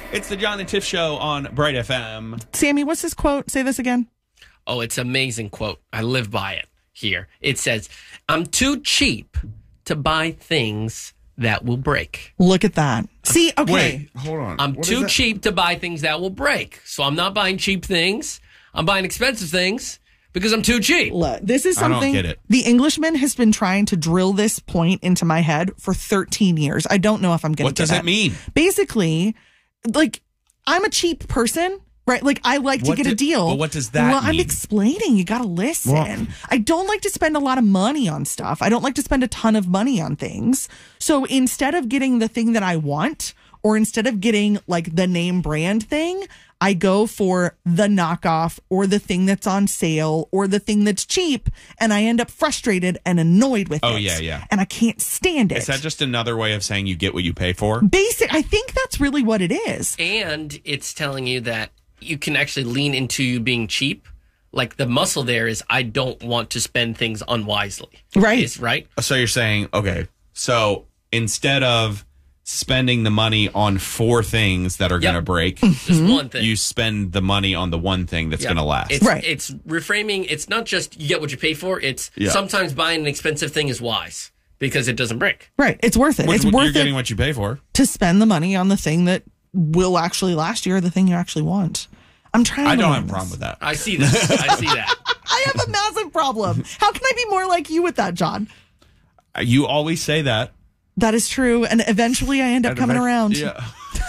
It's the John and Tiff Show on Bright FM. Sammy, what's this quote? Say this again. Oh, it's an amazing quote. I live by it here. It says, I'm too cheap to buy things that will break. Look at that. See, okay. Wait, hold on. I'm too cheap to buy things that will break. So I'm not buying cheap things. I'm buying expensive things because I'm too cheap. Look, this is something. I don't get it. The Englishman has been trying to drill this point into my head for 13 years. I don't know if I'm going to get What does it mean? Basically, like, I'm a cheap person. Right? Like, I like to get a deal. Well, what does that mean? I'm explaining. You got to listen. Well, I don't like to spend a lot of money on stuff. I don't like to spend a ton of money on things. So instead of getting the thing that I want, or instead of getting like the name brand thing, I go for the knockoff or the thing that's on sale or the thing that's cheap. And I end up frustrated and annoyed with it. Oh, yeah. And I can't stand it. Is that just another way of saying you get what you pay for? I think that's really what it is. And it's telling you that you can actually lean into you being cheap. Like the muscle there is, I don't want to spend things unwisely. Right. Right? So you're saying, okay, so instead of spending the money on 4 things that are going to break, Just one thing. you spend the money on the one thing that's going to last. It's reframing. It's not just you get what you pay for. It's sometimes buying an expensive thing is wise because it doesn't break. Right. It's worth it. It's You're worth getting it what you pay for. to spend the money on the thing that will actually last you or the thing you actually want. I'm trying to I don't learn have a this. problem with that. I see that. I see that. I have a massive problem. How can I be more like you with that, John? You always say that. That is true. And eventually I end up coming around. Yeah.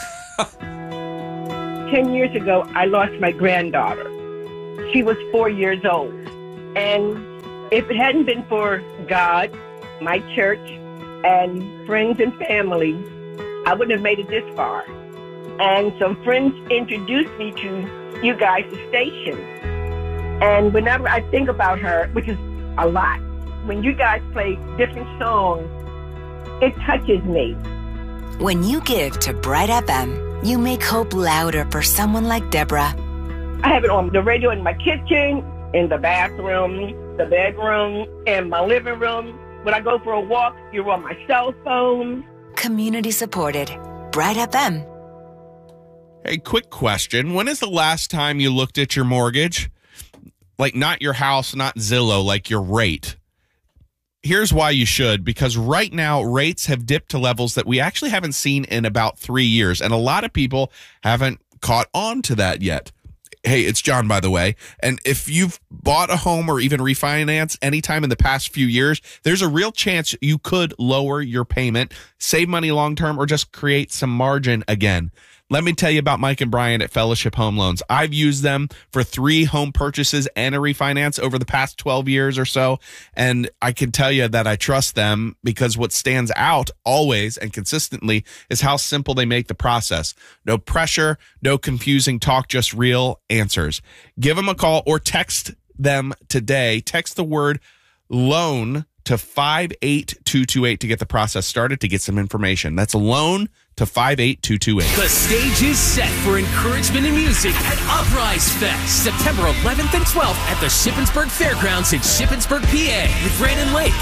10 years ago, I lost my granddaughter. She was 4 years old. And if it hadn't been for God, my church, and friends and family, I wouldn't have made it this far. And some friends introduced me to you guys' station. And whenever I think about her, which is a lot, when you guys play different songs, it touches me. When you give to Bright FM, you make hope louder for someone like Deborah. I have it on the radio in my kitchen, in the bathroom, the bedroom, and my living room. When I go for a walk, you're on my cell phone. Community supported. Bright FM. Hey, quick question. When is the last time you looked at your mortgage? Like, not your house, not Zillow, like your rate. Here's why you should, because right now rates have dipped to levels that we actually haven't seen in about 3 years. And a lot of people haven't caught on to that yet. Hey, it's John, by the way. And if you've bought a home or even refinance anytime in the past few years, there's a real chance you could lower your payment, save money long-term, or just create some margin again. Let me tell you about Mike and Brian at Fellowship Home Loans. I've used them for 3 home purchases and a refinance over the past 12 years or so. And I can tell you that I trust them because what stands out always and consistently is how simple they make the process. No pressure, no confusing talk, just real answers. Give them a call or text them today. Text the word loan to 58228 to get the process started, to get some information. That's a loan to 58228. The stage is set for encouragement and music at Uprise Fest, September 11th and 12th at the Shippensburg Fairgrounds in Shippensburg, PA, with Brandon Lake,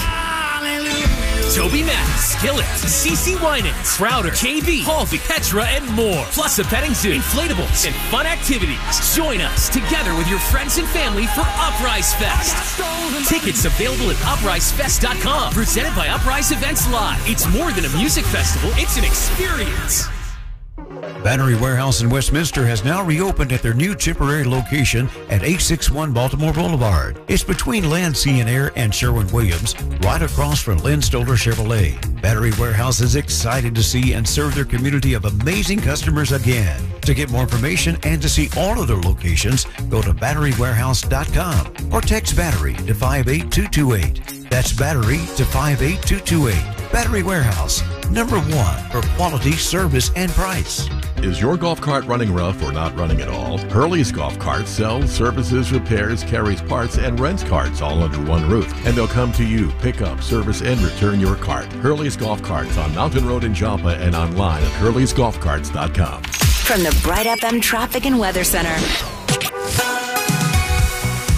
Toby Mack, Skillet, CeCe Winans, Crowder, KB, Halvey, Petra, and more. Plus a petting zoo, inflatables, and fun activities. Join us together with your friends and family for Uprise Fest. Tickets available at uprisefest.com. Presented by Uprise Events Live. It's more than a music festival, it's an experience. Battery Warehouse in Westminster has now reopened at their new temporary location at 861 Baltimore Boulevard. It's between Land, Sea and Air and Sherwin-Williams, right across from Lynn Stoller Chevrolet. Battery Warehouse is excited to see and serve their community of amazing customers again. To get more information and to see all of their locations, go to batterywarehouse.com or text battery to 58228. That's battery to 58228. Battery Warehouse, #1 for quality, service, and price. Is your golf cart running rough or not running at all? Hurley's Golf Carts sells, services, repairs, carries parts, and rents carts all under one roof. And they'll come to you, pick up, service, and return your cart. Hurley's Golf Carts on Mountain Road in Joppa and online at hurleysgolfcarts.com. From the Bright FM Traffic and Weather Center.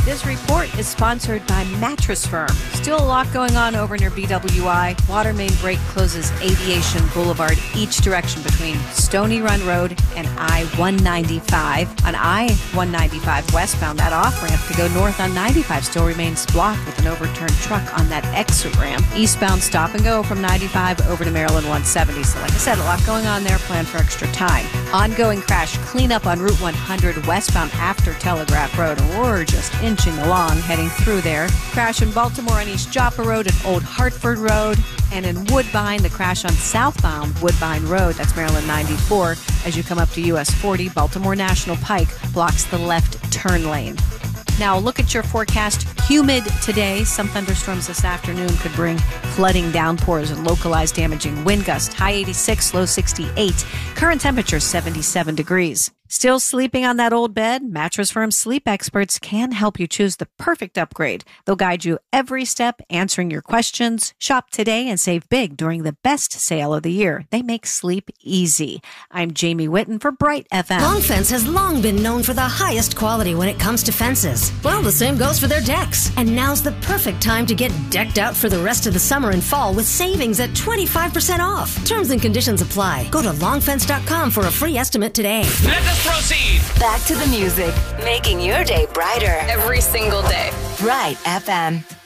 This report is sponsored by Mattress Firm. Still a lot going on over near BWI. Water main break closes Aviation Boulevard each direction between Stony Run Road and I-195. On I-195 westbound, that off-ramp to go north on 95 still remains blocked with an overturned truck on that exit ramp. Eastbound stop and go from 95 over to Maryland 170. So like I said, a lot going on there. Plan for extra time. Ongoing crash cleanup on Route 100 westbound after Telegraph Road. And we're just inching along, heading through there. Crash in Baltimore on East Joppa Road and Old Hartford Road. And in Woodbine, the crash on southbound Woodbine Road, that's Maryland 94, as you come up to US 40, Baltimore National Pike blocks the left turn lane. Now, look at your forecast. Humid today. Some thunderstorms this afternoon could bring flooding downpours and localized damaging wind gusts. High 86, low 68. Current temperature 77 degrees. Still sleeping on that old bed? Mattress Firm sleep experts can help you choose the perfect upgrade. They'll guide you every step, answering your questions. Shop today and save big during the best sale of the year. They make sleep easy. I'm Jamie Whitten for Bright FM. Long Fence has long been known for the highest quality when it comes to fences. Well, the same goes for their decks. And now's the perfect time to get decked out for the rest of the summer and fall with savings at 25% off. Terms and conditions apply. Go to longfence.com for a free estimate today. Let us proceed. Back to the music, making your day brighter every single day. Bright FM.